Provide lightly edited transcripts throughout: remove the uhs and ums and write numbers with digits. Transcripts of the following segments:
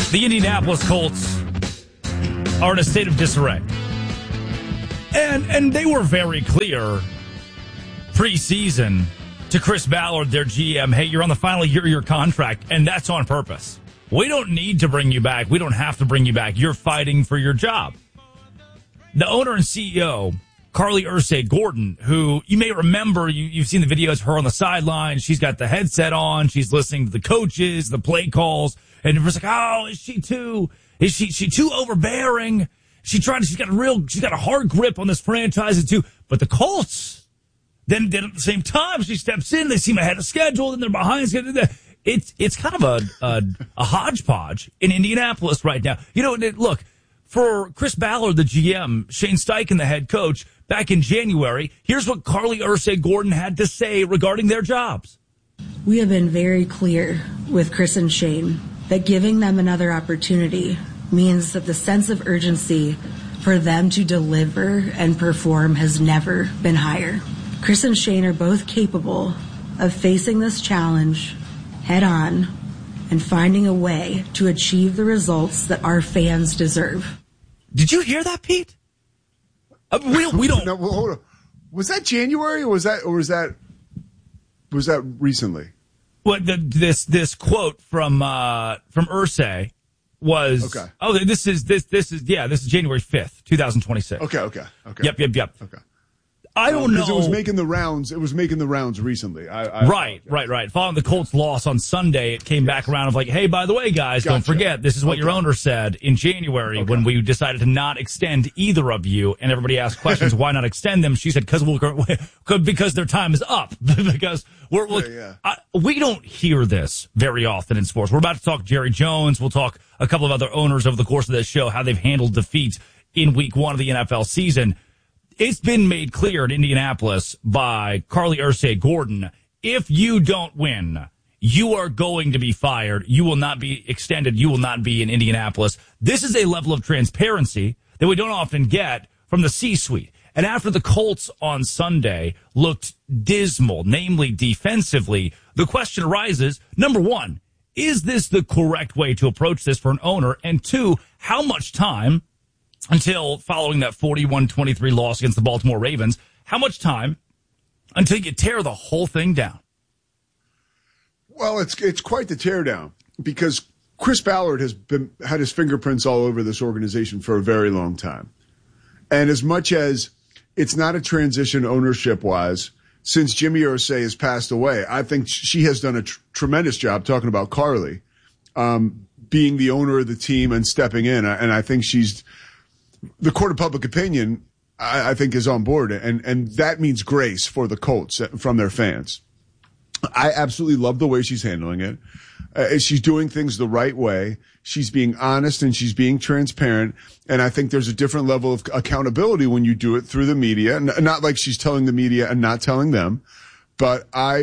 The Indianapolis Colts are in a state of disarray. And they were very clear preseason to Chris Ballard, their GM, hey, you're on the final year of your contract, and that's on purpose. We don't need to bring you back. We don't have to bring you back. You're fighting for your job. The owner and CEO, Carly Ursay-Gordon, who you may remember, you've seen the videos of her on the sideline. She's got the headset on. She's listening to the coaches, the play calls. And it was like, oh, is she too overbearing? She's got a hard grip on this franchise too. But the Colts, then at the same time, she steps in, they seem ahead of schedule, and they're behind schedule. It's kind of a hodgepodge in Indianapolis right now. You know, look, for Chris Ballard, the GM, Shane Steichen, the head coach, back in January, here's what Carly Ursay-Gordon had to say regarding their jobs. We have been very clear with Chris and Shane that giving them another opportunity means that the sense of urgency for them to deliver and perform has never been higher. Chris and Shane are both capable of facing this challenge head on and finding a way to achieve the results that our fans deserve. Did you hear that, Pete? We don't. No, well, hold on. Was that January or was that recently? What this quote from Ursay was? Okay. Oh, this is January 5th, 2026. Okay. Yep. Okay. I don't know. Because it was making the rounds. It was making the rounds recently. Right. Following the Colts' loss on Sunday, it came back around of like, hey, by the way, guys, don't forget, this is what your owner said in January when we decided to not extend either of you. And everybody asked questions, why not extend them? She said, because their time is up. Because we don't hear this very often in sports. We're about to talk Jerry Jones. We'll talk a couple of other owners over the course of this show, how they've handled defeats in week one of the NFL season. It's been made clear in Indianapolis by Carly Ursay-Gordon, if you don't win, you are going to be fired. You will not be extended. You will not be in Indianapolis. This is a level of transparency that we don't often get from the C-suite. And after the Colts on Sunday looked dismal, namely defensively, the question arises, number one, is this the correct way to approach this for an owner? And two, how much time until following that 41-23 loss against the Baltimore Ravens, how much time until you tear the whole thing down? Well, it's quite the teardown because Chris Ballard has had his fingerprints all over this organization for a very long time. And as much as it's not a transition ownership-wise, since Jimmy Irsay has passed away, I think she has done a tremendous job, talking about Carly, being the owner of the team and stepping in. And I think the court of public opinion, I think, is on board, and that means grace for the Colts from their fans. I absolutely love the way she's handling it. She's doing things the right way. She's being honest and she's being transparent, and I think there's a different level of accountability when you do it through the media. Not like she's telling the media and not telling them, but I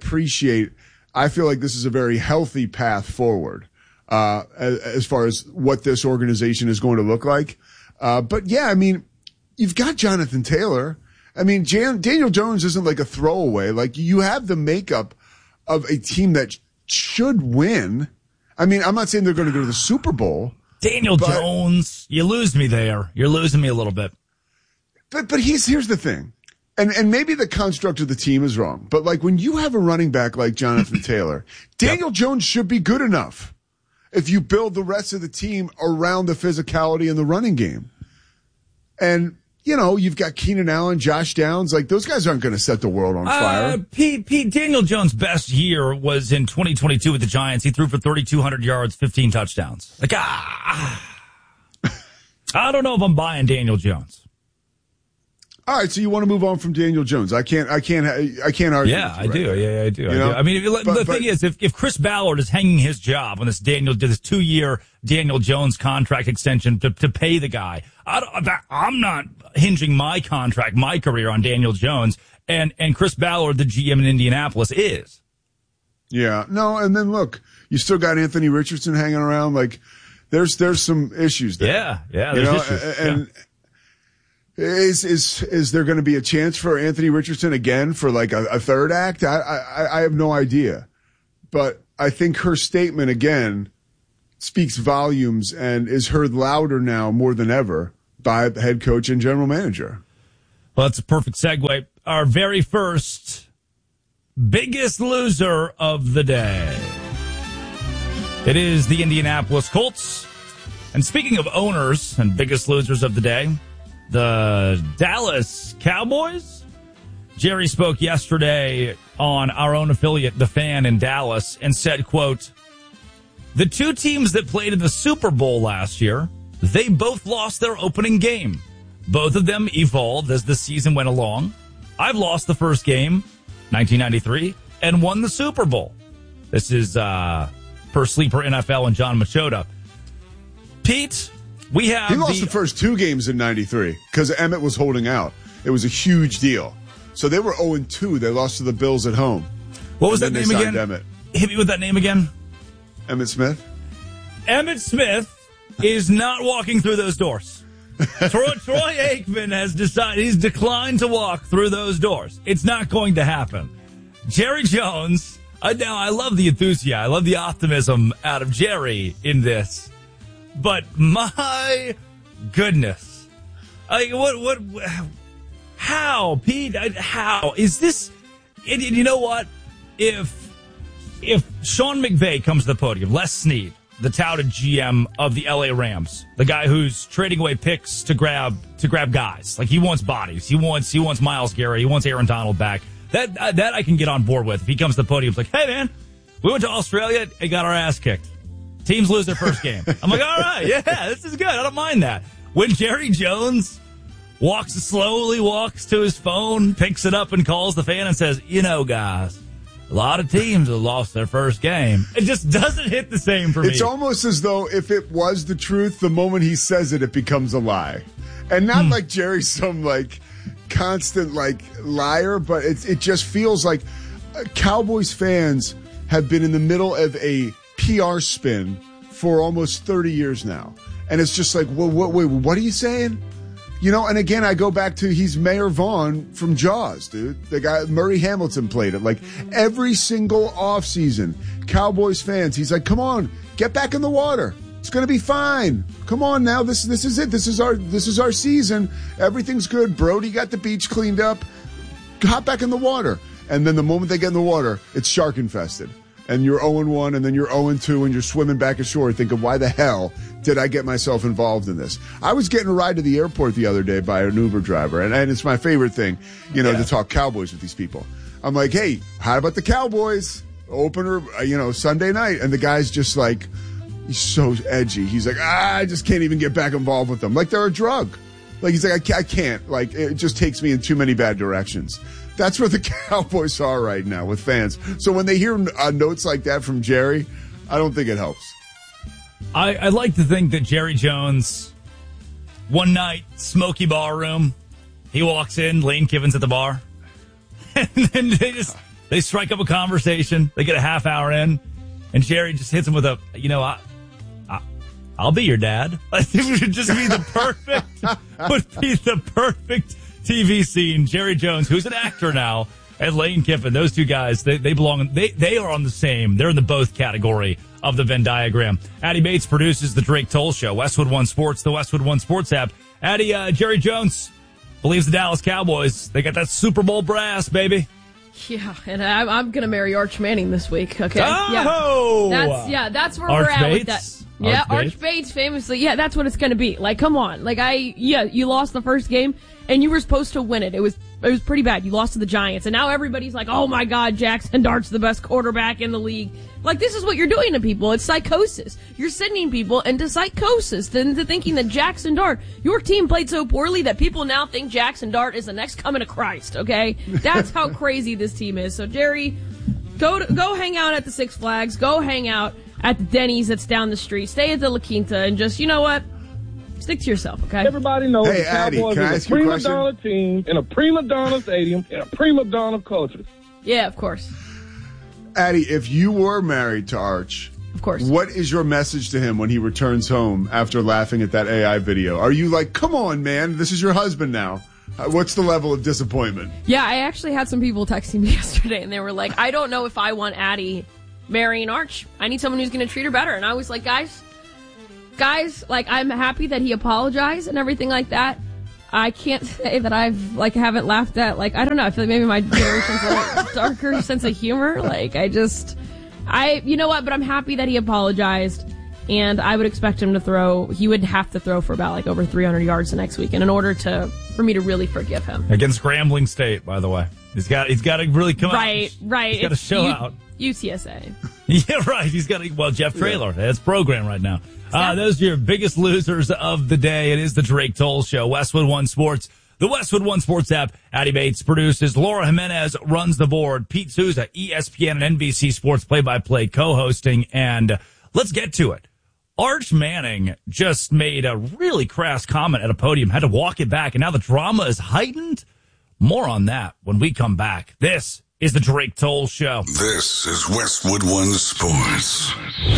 feel like this is a very healthy path forward as far as what this organization is going to look like. But yeah, I mean, you've got Jonathan Taylor. I mean, Daniel Jones isn't like a throwaway. Like, you have the makeup of a team that should win. I mean, I'm not saying they're going to go to the Super Bowl. Daniel Jones, you lose me there. You're losing me a little bit. But here's the thing. And maybe the construct of the team is wrong. But like, when you have a running back like Jonathan Taylor, Daniel Jones should be good enough if you build the rest of the team around the physicality in the running game. And, you know, you've got Keenan Allen, Josh Downs. Like, those guys aren't going to set the world on fire. Pete, Daniel Jones' best year was in 2022 with the Giants. He threw for 3,200 yards, 15 touchdowns. Like, I don't know if I'm buying Daniel Jones. All right, so you want to move on from Daniel Jones? I can't argue. Yeah, I do. Yeah, I do. You know? I mean, the thing is, if Chris Ballard is hanging his job on this 2-year Daniel Jones contract extension to pay the guy, I'm not hinging my contract, my career on Daniel Jones, and Chris Ballard, the GM in Indianapolis, is. Yeah, no, and then look, you still got Anthony Richardson hanging around. Like, there's some issues there. Yeah, there's issues. And is there going to be a chance for Anthony Richardson again for like a third act? I have no idea. But I think her statement again speaks volumes and is heard louder now more than ever by the head coach and general manager. Well, that's a perfect segue. Our very first biggest loser of the day. It is the Indianapolis Colts. And speaking of owners and biggest losers of the day, the Dallas Cowboys. Jerry spoke yesterday on our own affiliate, The Fan in Dallas, and said, quote, the two teams that played in the Super Bowl last year, they both lost their opening game. Both of them evolved as the season went along. I've lost the first game, 1993, and won the Super Bowl. This is per Sleeper NFL and John Machota. Pete, we have... He lost the first two games in 93 because Emmett was holding out. It was a huge deal. So they were 0-2. They lost to the Bills at home. What was that name again? Emmett. Hit me with that name again. Emmitt Smith? Emmitt Smith is not walking through those doors. Troy Aikman has decided he's declined to walk through those doors. It's not going to happen. Jerry Jones, now I love the enthusiasm. I love the optimism out of Jerry in this. But my goodness. How, Pete? How is this? You know what? If Sean McVay comes to the podium, Les Snead, the touted GM of the LA Rams, the guy who's trading away picks to grab guys, like he wants bodies, he wants Myles Garrett, he wants Aaron Donald back. That I can get on board with. If he comes to the podium, it's like, hey man, we went to Australia and got our ass kicked. Teams lose their first game. I'm like, all right, yeah, this is good. I don't mind that. When Jerry Jones slowly walks to his phone, picks it up and calls the fan and says, guys, a lot of teams have lost their first game. It just doesn't hit the same for me. It's almost as though if it was the truth, the moment he says it, it becomes a lie. And not like Jerry's some constant liar, but it just feels like Cowboys fans have been in the middle of a PR spin for almost 30 years now. And it's just like, well, wait, what are you saying? And again, I go back to he's Mayor Vaughn from Jaws, dude. The guy, Murray Hamilton played it. Like, every single offseason, Cowboys fans, he's like, come on, get back in the water. It's going to be fine. Come on now, this is it. This is our season. Everything's good. Brody got the beach cleaned up. Hop back in the water. And then the moment they get in the water, it's shark infested. And you're 0-1, and then you're 0-2, and you're swimming back ashore thinking, why the hell did I get myself involved in this? I was getting a ride to the airport the other day by an Uber driver, and it's my favorite thing, to talk Cowboys with these people. I'm like, hey, how about the Cowboys? Opener, Sunday night. And the guy's just like, he's so edgy. He's like, I just can't even get back involved with them. Like they're a drug. Like, he's like, I can't. Like, it just takes me in too many bad directions. That's where the Cowboys are right now with fans. So when they hear notes like that from Jerry, I don't think it helps. I like to think that Jerry Jones, one night, smoky bar room, he walks in, Lane Kiffin's at the bar, and then they strike up a conversation. They get a half hour in, and Jerry just hits him with I'll be your dad. I think it would just be the perfect TV scene. Jerry Jones, who's an actor now, and Lane Kiffin, those two guys, they belong. They are on the same. They're in the both category of the Venn diagram. Addie Bates produces the Drake Toll Show. Westwood One Sports, the Westwood One Sports app. Addie, Jerry Jones believes the Dallas Cowboys. They got that Super Bowl brass, baby. Yeah, and I'm gonna marry Arch Manning this week. Okay. Oh, that's where Arch we're at Bates? with that. Yeah, Arch Bates famously. Yeah, that's what it's going to be. Like, come on. Like, you lost the first game, and you were supposed to win it. It was pretty bad. You lost to the Giants, and now everybody's like, oh my God, Jackson Dart's the best quarterback in the league. Like, this is what you're doing to people. It's psychosis. You're sending people into psychosis, into thinking that Jackson Dart, your team played so poorly that people now think Jackson Dart is the next coming of Christ, okay? That's how crazy this team is. So, Jerry, go hang out at the Six Flags. Go hang out at the Denny's that's down the street. Stay at the La Quinta and just, you know what? Stick to yourself, okay? Everybody knows the Cowboys is a prima donna team in a prima donna stadium in a prima donna culture. Yeah, of course. Addie, if you were married to Arch, of course, what is your message to him when he returns home after laughing at that AI video? Are you like, come on, man, this is your husband now? What's the level of disappointment? Yeah, I actually had some people texting me yesterday, and they were like, I don't know if I want Addie marrying Arch. I need someone who's going to treat her better. And I was like, guys, guys, like, I'm happy that he apologized and everything like that. I can't say that I've, like, haven't laughed at, like, I don't know, I feel like maybe my generation's a darker sense of humor. Like, you know what, but I'm happy that he apologized, and I would expect him to he would have to throw for about, like, over 300 yards the next weekend in order for me to really forgive him. Against Grambling State, by the way. He's got to really come out. Right. He's got to show out. UTSA. Yeah, right. He's got to, Jeff Traylor. That's program right now. Those are your biggest losers of the day. It is the Drake Toll Show. Westwood One Sports. The Westwood One Sports app. Addie Bates produces. Laura Jimenez runs the board. Pete Souza, ESPN and NBC Sports play-by-play co-hosting. And let's get to it. Arch Manning just made a really crass comment at a podium, had to walk it back, and now the drama is heightened. More on that when we come back. This is the Drake Toll Show. This is Westwood One Sports.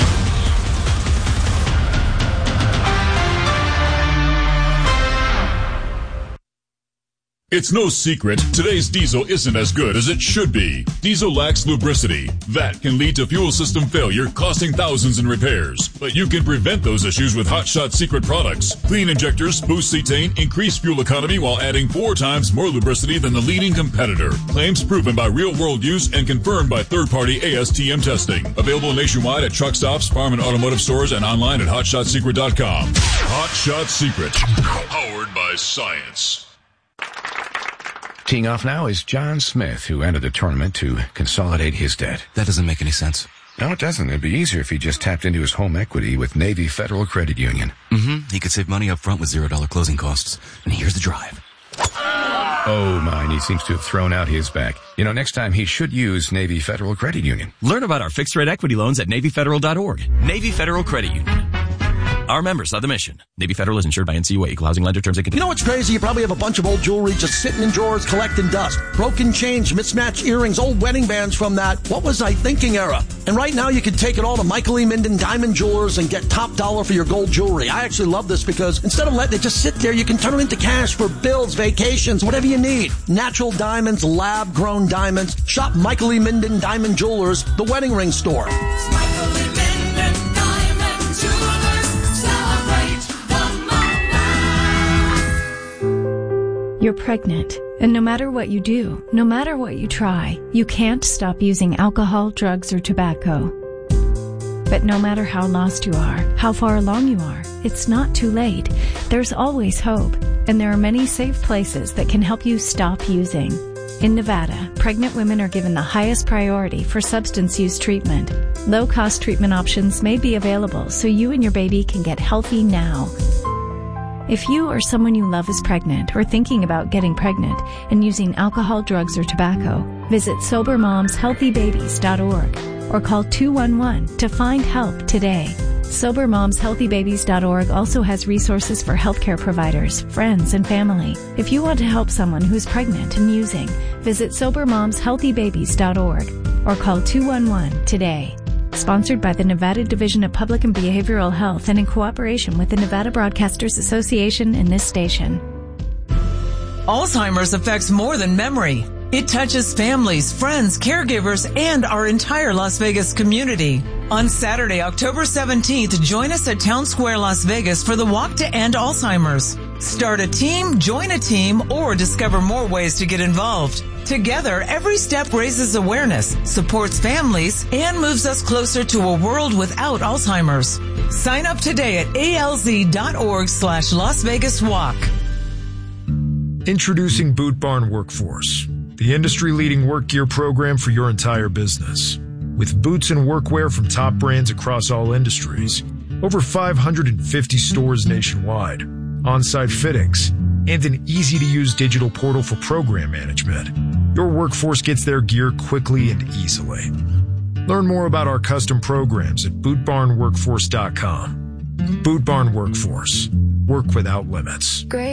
It's no secret, today's diesel isn't as good as it should be. Diesel lacks lubricity. That can lead to fuel system failure, costing thousands in repairs. But you can prevent those issues with Hot Shot Secret products. Clean injectors, boost cetane, increase fuel economy while adding 4 times more lubricity than the leading competitor. Claims proven by real-world use and confirmed by third-party ASTM testing. Available nationwide at truck stops, farm and automotive stores, and online at HotShotSecret.com. Hot Shot Secret. Powered by science. Teeing off now is John Smith, who entered the tournament to consolidate his debt. That doesn't make any sense. No, it doesn't. It'd be easier if he just tapped into his home equity with Navy Federal Credit Union. He could save money up front with $0 closing costs. And here's the drive. Oh, mine. He seems to have thrown out his back. Next time he should use Navy Federal Credit Union. Learn about our fixed-rate equity loans at NavyFederal.org. Navy Federal Credit Union. Our members are the mission. Navy Federal is insured by NCUA. Equal housing lender terms and conditions. You know what's crazy? You probably have a bunch of old jewelry just sitting in drawers collecting dust. Broken chains, mismatched earrings, old wedding bands from that what was I thinking era. And right now you can take it all to Michael E. Minden Diamond Jewelers and get top dollar for your gold jewelry. I actually love this because instead of letting it just sit there, you can turn it into cash for bills, vacations, whatever you need. Natural diamonds, lab-grown diamonds. Shop Michael E. Minden Diamond Jewelers, the wedding ring store. Michael E. Minden Diamond Jewelers. You're pregnant, and no matter what you do, no matter what you try, you can't stop using alcohol, drugs, or tobacco. But no matter how lost you are, how far along you are, it's not too late. There's always hope, and there are many safe places that can help you stop using. In Nevada, pregnant women are given the highest priority for substance use treatment. Low-cost treatment options may be available so you and your baby can get healthy now. If you or someone you love is pregnant or thinking about getting pregnant and using alcohol, drugs, or tobacco, visit SoberMomsHealthyBabies.org or call 211 to find help today. SoberMomsHealthyBabies.org also has resources for healthcare providers, friends, and family. If you want to help someone who's pregnant and using, visit SoberMomsHealthyBabies.org or call 211 today. Sponsored by the Nevada Division of Public and Behavioral Health and in cooperation with the Nevada Broadcasters Association and this station. Alzheimer's affects more than memory. It touches families, friends, caregivers, and our entire Las Vegas community. On Saturday, October 17th, join us at Town Square, Las Vegas for the Walk to End Alzheimer's. Start a team, join a team, or discover more ways to get involved. Together, every step raises awareness, supports families, and moves us closer to a world without Alzheimer's. Sign up today at alz.org/Las Vegas Walk. Introducing Boot Barn Workforce, the industry-leading work gear program for your entire business. With boots and workwear from top brands across all industries, over 550 stores nationwide, on-site fittings, and an easy-to-use digital portal for program management, your workforce gets their gear quickly and easily. Learn more about our custom programs at bootbarnworkforce.com. Boot Barn Workforce. Work without limits. Great.